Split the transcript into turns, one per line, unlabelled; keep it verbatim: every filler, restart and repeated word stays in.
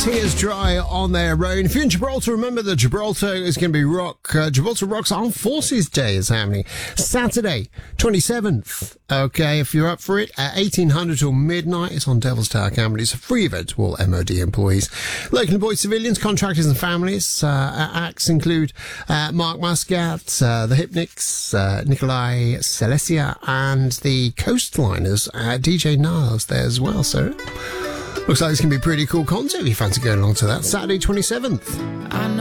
Tears Dry on their own. If you're in Gibraltar, remember that Gibraltar is going to be rock. Uh, Gibraltar Rock's Armed Forces Day is happening Saturday, twenty-seventh. Okay, if you're up for it, at eighteen hundred till midnight, it's on Devil's Tower Camberley. It's a free event to all M O D employees. Local employed civilians, contractors and families. Uh, acts include uh, Mark Muscat, uh, the Hypnics, uh, Nikolai Celestia, and the Coastliners. Uh, D J Niles there as well, so looks like it's going to be a pretty cool concert if you fancy going along to that. Saturday twenty-seventh.
I know